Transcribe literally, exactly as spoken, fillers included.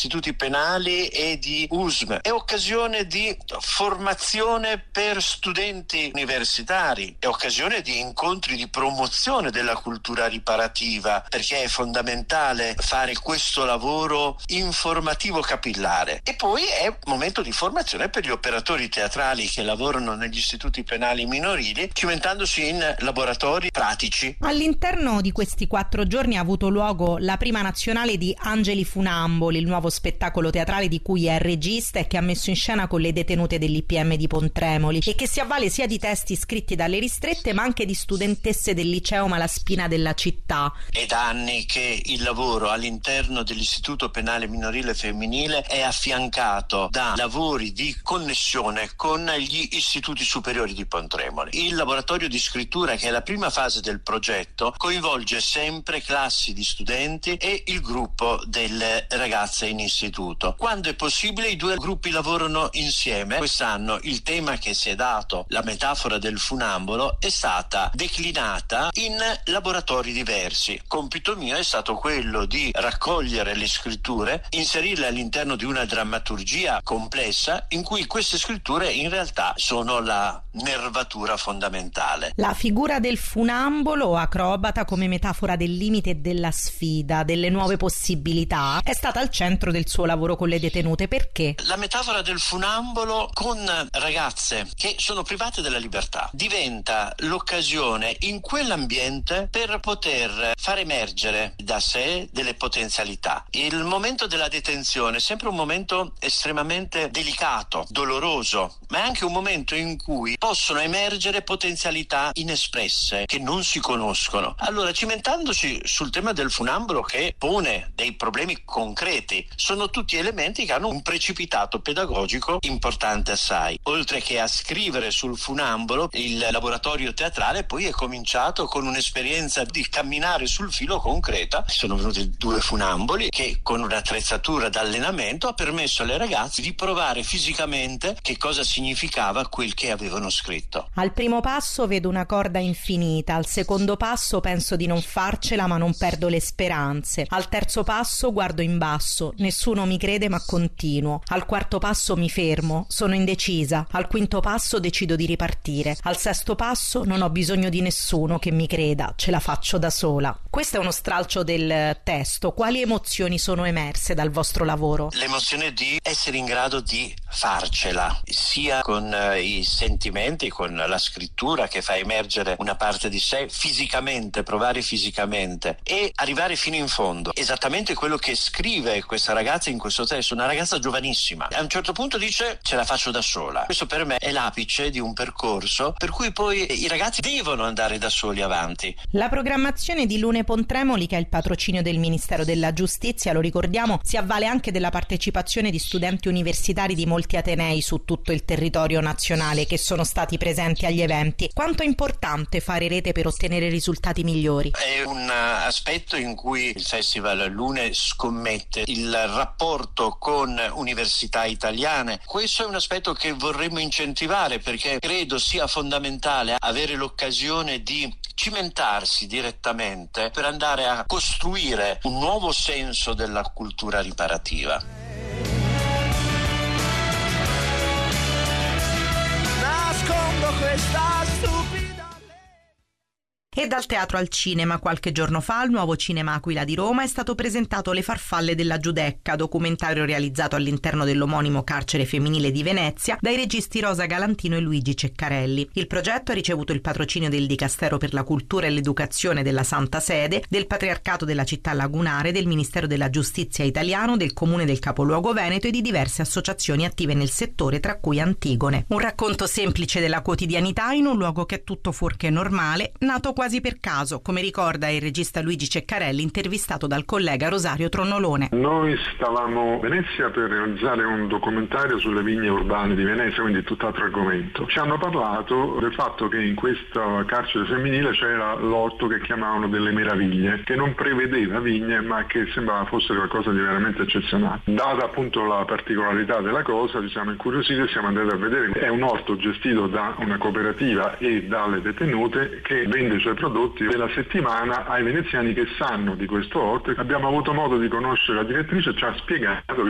istituti penali e di U S M, è occasione di formazione per studenti universitari, è occasione di incontri di promozione della cultura riparativa, perché è fondamentale fare questo lavoro informativo capillare. E poi è momento di formazione per gli operatori teatrali che lavorano negli istituti penali minorili, cimentandosi in laboratori pratici. All'interno di questi quattro giorni ha avuto luogo la prima nazionale di Angeli Funamboli, il nuovo spettacolo teatrale di cui è regista e che ha messo in scena con le detenute dell'I P M di Pontremoli e che si avvale sia di testi scritti dalle ristrette ma anche di studentesse del liceo Malaspina della città. È da anni che il lavoro all'interno dell'istituto penale minorile femminile è affiancato da lavori di connessione con gli istituti superiori di Pontremoli. Il laboratorio di scrittura, che è la prima fase del progetto, coinvolge sempre classi di studenti e il gruppo delle ragazze in istituto. Quando è possibile i due gruppi lavorano insieme. Quest'anno il tema che si è dato, la metafora del funambolo, è stata declinata in laboratori diversi. Compito mio è stato quello di raccogliere le scritture, inserirle all'interno di una drammaturgia complessa in cui queste scritture in realtà sono la nervatura fondamentale. La figura del funambolo o acrobata come metafora del limite e della sfida, delle nuove possibilità, è stata al centro del suo lavoro con le detenute. Perché? La metafora del funambolo con ragazze che sono private della libertà diventa l'occasione in quell'ambiente per poter far emergere da sé delle potenzialità. Il momento della detenzione è sempre un momento estremamente delicato, doloroso, ma è anche un momento in cui possono emergere potenzialità inespresse che non si conoscono. Allora, cimentandoci sul tema del funambolo, che pone dei problemi concreti, sono tutti elementi che hanno un precipitato pedagogico importante assai. Oltre che a scrivere sul funambolo, il laboratorio teatrale poi è cominciato con un'esperienza di camminare sul filo concreta. Sono venuti due funamboli che, con un'attrezzatura d'allenamento, ha permesso alle ragazze di provare fisicamente che cosa significava quel che avevano scritto. Al primo passo vedo una corda infinita, al secondo passo penso di non farcela ma non perdo le speranze, al terzo passo guardo in basso, nessuno mi crede ma continuo, al quarto passo mi fermo, sono indecisa, al quinto passo decido di ripartire, al sesto passo non ho bisogno di nessuno che mi creda, ce la faccio da sola. Questo è uno stralcio del testo. Quali emozioni sono emerse dal vostro lavoro? L'emozione di essere in grado di farcela, sia con eh, i sentimenti, con la scrittura che fa emergere una parte di sé fisicamente, provare fisicamente e arrivare fino in fondo. Esattamente quello che scrive questa ragazza in questo testo, una ragazza giovanissima. A un certo punto dice: ce la faccio da sola. Questo per me è l'apice di un percorso per cui poi i ragazzi devono andare da soli avanti. La programmazione di Lune Pontremoli, che è il patrocinio del Ministero della Giustizia, lo ricordiamo, si avvale anche della partecipazione di studenti universitari di molti atenei su tutto il territorio nazionale che sono stati presenti agli eventi. Quanto è importante fare rete per ottenere risultati migliori? È un aspetto in cui il Festival Lune scommette, il rapporto con università italiane. Questo è un aspetto che vorremmo incentivare, perché credo sia fondamentale avere l'occasione di cimentarsi direttamente per andare a costruire un nuovo senso della cultura riparativa. Nascondo questa stupida. E dal teatro al cinema, qualche giorno fa al Nuovo Cinema Aquila di Roma è stato presentato Le farfalle della Giudecca, documentario realizzato all'interno dell'omonimo carcere femminile di Venezia dai registi Rosa Galantino e Luigi Ceccarelli. Il progetto ha ricevuto il patrocinio del Dicastero per la Cultura e l'Educazione della Santa Sede, del Patriarcato della Città Lagunare, del Ministero della Giustizia italiano, del Comune del Capoluogo Veneto e di diverse associazioni attive nel settore, tra cui Antigone. Un racconto semplice della quotidianità in un luogo che è tutto fuorché normale, nato quasi per caso, come ricorda il regista Luigi Ceccarelli, intervistato dal collega Rosario Tronnolone. Noi stavamo a Venezia per realizzare un documentario sulle vigne urbane di Venezia, quindi tutt'altro argomento. Ci hanno parlato del fatto che in questo carcere femminile c'era l'orto che chiamavano delle meraviglie, che non prevedeva vigne ma che sembrava fosse qualcosa di veramente eccezionale. Data appunto la particolarità della cosa, ci siamo incuriositi e siamo andati a vedere. È un orto gestito da una cooperativa e dalle detenute che vende i suoi prodotti della settimana ai veneziani che sanno di questo orto. Abbiamo avuto modo di conoscere la direttrice, ci ha spiegato